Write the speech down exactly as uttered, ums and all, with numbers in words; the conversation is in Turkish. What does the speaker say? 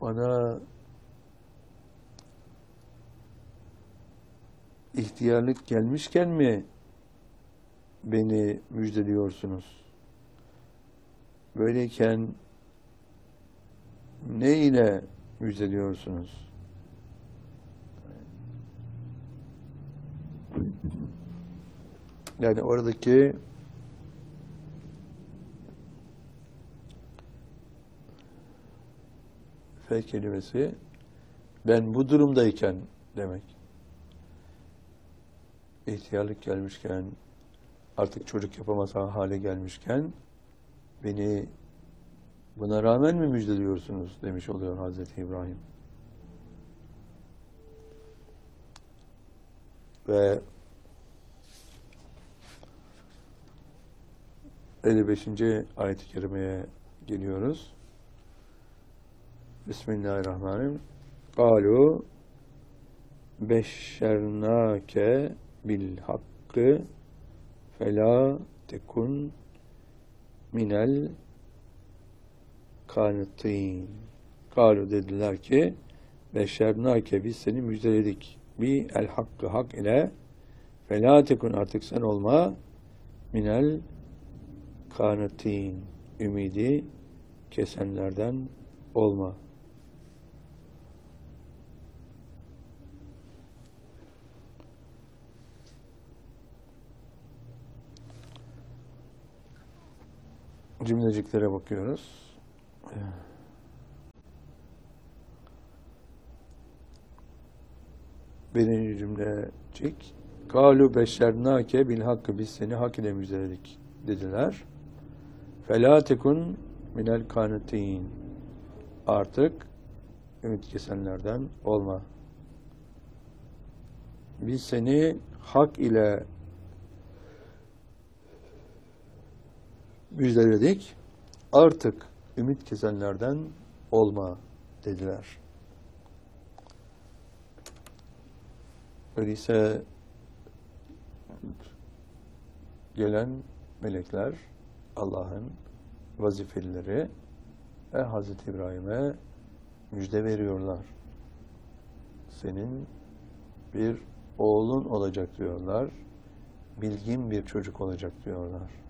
bana ihtiyarlık gelmişken mi beni müjdeliyorsunuz? Böyleyken ne ile müjdeliyorsunuz? Yani oradaki fe kelimesi ben bu durumdayken demek. İhtiyarlık gelmişken, artık çocuk yapamaz hale gelmişken beni buna rağmen mi müjdeliyorsunuz demiş oluyor Hazreti İbrahim. Ve elli beşinci ayet-i kerimeye geliyoruz. Bismillahirrahmanirrahim. Kalu beşşernâke bil hakkı felâ tekun minel kânitin. Kalu dediler ki beşşernâke biz seni müjdeledik. Bi el hakkı hak ile felâ tekun artık sen olma minel kânitin. Ümidi kesenlerden olma. Cümleciklere bakıyoruz. Birinci cümlecik. Kalu beşşernâke bil hakkı biz seni hak ile müjdeledik dediler. Felâ tekun minel kânitin. Artık ümit kesenlerden olma. Biz seni hak ile müjdeledik. Artık ümit kesenlerden olma dediler. Öyleyse gelen melekler Allah'ın vazifelileri ve Hazreti İbrahim'e müjde veriyorlar. Senin bir oğlun olacak diyorlar. Bilgin bir çocuk olacak diyorlar.